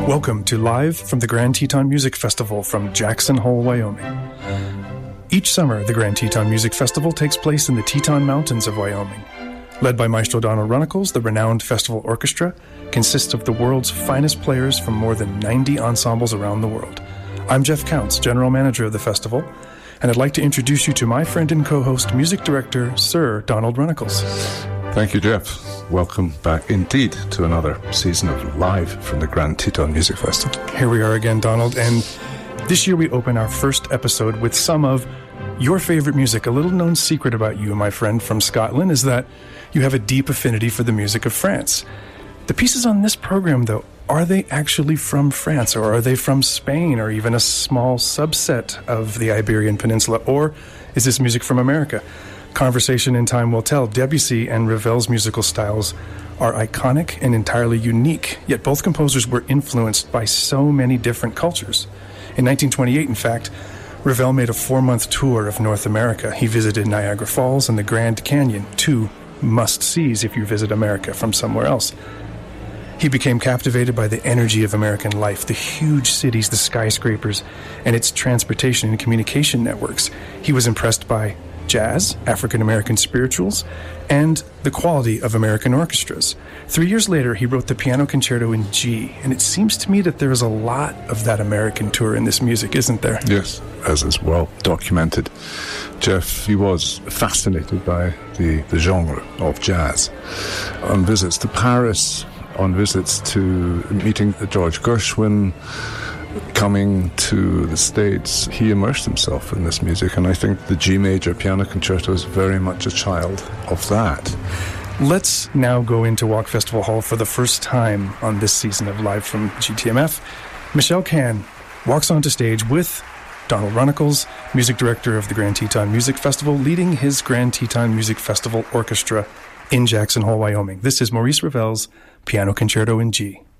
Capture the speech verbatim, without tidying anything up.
Welcome to Live from the Grand Teton Music Festival from Jackson Hole, Wyoming. Each summer, the Grand Teton Music Festival takes place in the Teton Mountains of Wyoming. Led by Maestro Donald Runnicles, the renowned festival orchestra consists of the world's finest players from more than ninety ensembles around the world. I'm Jeff Counts, general manager of the festival, and I'd like to introduce you to my friend and co-host, music director, Sir Donald Runnicles. Thank you, Jeff. Welcome back indeed to another season of Live from the Grand Teton Music Festival. Here we are again, Donald, and this year we open our first episode with some of your favorite music. A little known secret about you, my friend from Scotland, is that you have a deep affinity for the music of France. The pieces on this program, though, are they actually from France, or are they from Spain, or even a small subset of the Iberian Peninsula, or is this music from America? Conversation in time will tell. Debussy and Ravel's musical styles are iconic and entirely unique, yet both composers were influenced by so many different cultures. In nineteen twenty-eight, in fact, Ravel made a four-month tour of North America. He visited Niagara Falls and the Grand Canyon, two must-sees if you visit America from somewhere else. He became captivated by the energy of American life, the huge cities, the skyscrapers, and its transportation and communication networks. He was impressed by jazz, African-American spirituals, and the quality of American orchestras. Three years later, he wrote the Piano Concerto in G, and it seems to me that there is a lot of that American tour in this music, isn't there? Yes, as is well documented. Jeff, he was fascinated by the, the genre of jazz. On visits to Paris, on visits to meeting George Gershwin, coming to the States, he immersed himself in this music, and I think the G major piano concerto is very much a child of that. Let's now go into Walk Festival Hall for the first time on this season of Live from G T M F. Michelle Cann walks onto stage with Donald Runnicles, music director of the Grand Teton Music Festival, leading his Grand Teton Music Festival Orchestra in Jackson Hole, Wyoming. This is Maurice Ravel's Piano Concerto in G.